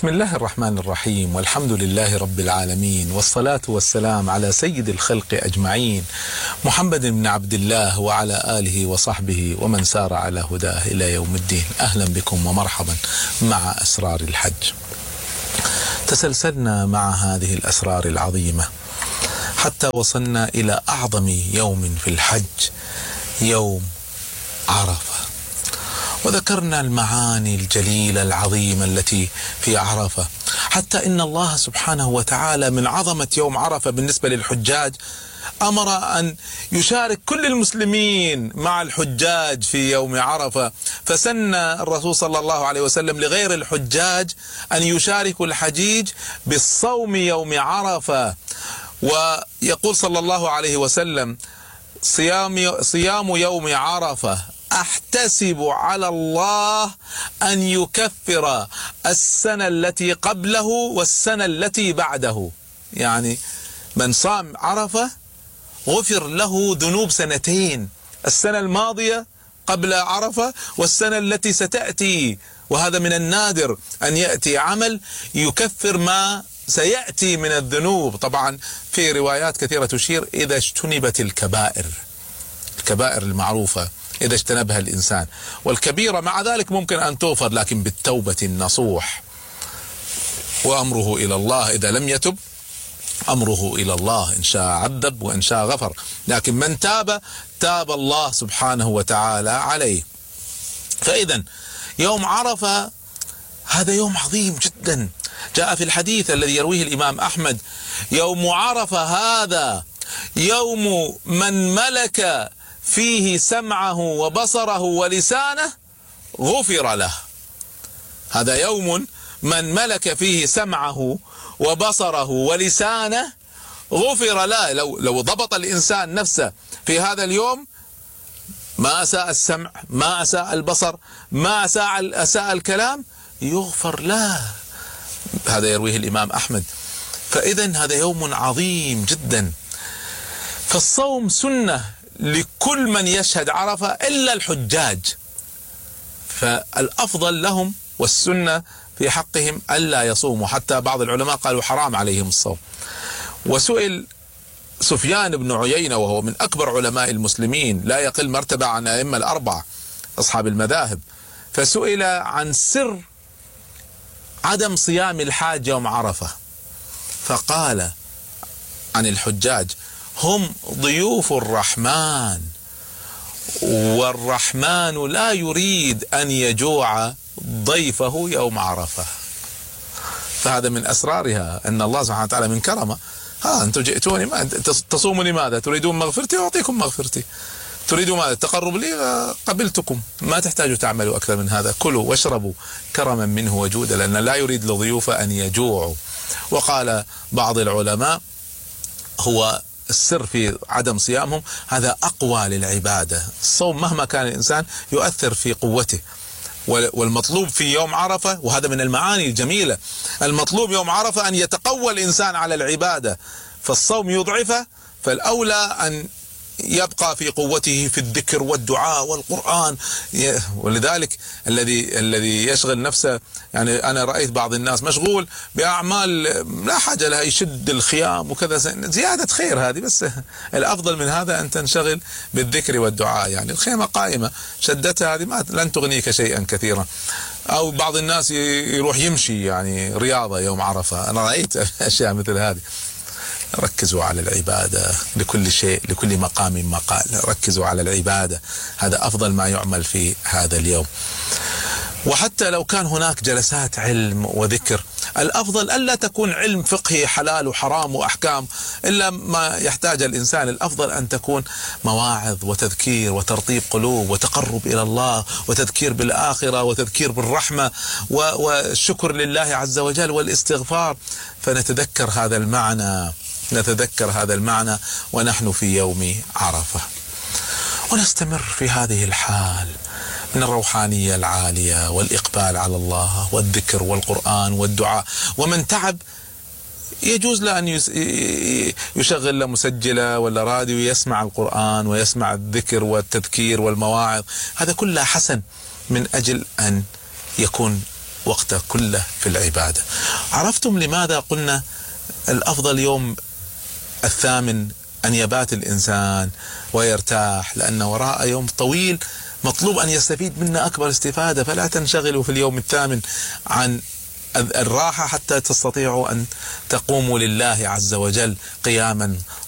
بسم الله الرحمن الرحيم، والحمد لله رب العالمين، والصلاة والسلام على سيد الخلق أجمعين محمد بن عبد الله وعلى آله وصحبه ومن سار على هداه إلى يوم الدين. أهلا بكم ومرحبا مع أسرار الحج. تسلسلنا مع هذه الأسرار العظيمة حتى وصلنا إلى أعظم يوم في الحج، يوم عرفة، وذكرنا المعاني الجليلة العظيمة التي في عرفة، حتى إن الله سبحانه وتعالى من عظمة يوم عرفة بالنسبة للحجاج أمر أن يشارك كل المسلمين مع الحجاج في يوم عرفة، فسن الرسول صلى الله عليه وسلم لغير الحجاج أن يشاركوا الحجيج بالصوم يوم عرفة. ويقول صلى الله عليه وسلم: صيام يوم عرفة أحتسب على الله أن يكفر السنة التي قبله والسنة التي بعده. يعني من صام عرفة غفر له ذنوب سنتين، السنة الماضية قبل عرفة والسنة التي ستأتي، وهذا من النادر أن يأتي عمل يكفر ما سيأتي من الذنوب. طبعا في روايات كثيرة تشير إذا اجتنبت الكبائر المعروفة، إذا اجتنبها الإنسان، والكبيرة مع ذلك ممكن أن تغفر لكن بالتوبة النصوح، وأمره إلى الله. إذا لم يتب أمره إلى الله، إن شاء عذب وإن شاء غفر، لكن من تاب الله سبحانه وتعالى عليه. فإذا يوم عرفة هذا يوم عظيم جدا. جاء في الحديث الذي يرويه الإمام أحمد: يوم عرفة هذا يوم من ملك فيه سمعه وبصره ولسانه غفر له. هذا يوم من ملك فيه سمعه وبصره ولسانه غفر له. لو ضبط الإنسان نفسه في هذا اليوم، ما أساء السمع، ما أساء البصر، ما أساء الكلام، يغفر له. هذا يرويه الإمام أحمد. فإذا هذا يوم عظيم جدا. فالصوم سنة لكل من يشهد عرفة إلا الحجاج، فالأفضل لهم والسنة في حقهم ألا يصوموا، حتى بعض العلماء قالوا حرام عليهم الصوم. وسئل سفيان بن عيينة وهو من أكبر علماء المسلمين، لا يقل مرتبة عن أئمة الأربعة أصحاب المذاهب، فسئل عن سر عدم صيام الحاج يوم عرفة، فقال عن الحجاج: هم ضيوف الرحمن، والرحمن لا يريد أن يجوع ضيفه يوم عرفة. فهذا من أسرارها أن الله سبحانه وتعالى من كرمه: أنتم جئتوني تصوموا لماذا؟ تريدون مغفرتي أعطيكم مغفرتي، تريدوا ماذا؟ تقرب لي قبلتكم، ما تحتاجوا تعملوا أكثر من هذا، كلوا واشربوا كرما منه وجودا، لأن لا يريد للضيوف أن يجوعوا. وقال بعض العلماء: هو السر في عدم صيامهم هذا أقوى للعبادة. الصوم مهما كان الإنسان يؤثر في قوته، والمطلوب في يوم عرفة، وهذا من المعاني الجميلة، المطلوب يوم عرفة أن يتقوى الإنسان على العبادة، فالصوم يضعفه، فالأولى أن يبقى في قوته في الذكر والدعاء والقرآن. ولذلك الذي يشغل نفسه، يعني أنا رأيت بعض الناس مشغول بأعمال لا حاجة لها، يشد الخيام وكذا، زيادة خير هذه، بس الأفضل من هذا أن تنشغل بالذكر والدعاء. يعني الخيمة قائمة، شدتها هذه لن تغنيك شيئا كثيرا. أو بعض الناس يروح يمشي يعني رياضة يوم عرفة، أنا رأيت أشياء مثل هذه. ركزوا على العبادة، لكل شيء لكل مقام مقال، ركزوا على العبادة، هذا أفضل ما يعمل في هذا اليوم. وحتى لو كان هناك جلسات علم وذكر، الأفضل ألا تكون علم فقهي حلال وحرام وأحكام إلا ما يحتاج الإنسان، الأفضل أن تكون مواعظ وتذكير وترطيب قلوب وتقرب إلى الله وتذكير بالآخرة وتذكير بالرحمة والشكر لله عز وجل والاستغفار. فنتذكر هذا المعنى ونحن في يوم عرفة، ونستمر في هذه الحال من الروحانية العالية والإقبال على الله والذكر والقرآن والدعاء. ومن تعب يجوز له أن يشغل له مسجلة ولا راديو، يسمع القرآن ويسمع الذكر والتذكير والمواعظ، هذا كله حسن من أجل أن يكون وقته كله في العبادة. عرفتم لماذا قلنا الأفضل يوم الثامن أن يبات الإنسان ويرتاح؟ لأن وراء يوم طويل مطلوب أن يستفيد منه أكبر استفادة، فلا تنشغلوا في اليوم الثامن عن الراحة حتى تستطيعوا أن تقوموا لله عز وجل قياما